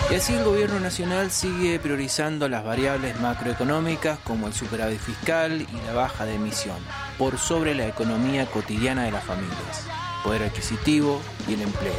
Y así el gobierno nacional sigue priorizando las variables macroeconómicas como el superávit fiscal y la baja de emisión, por sobre la economía cotidiana de las familias, poder adquisitivo y el empleo.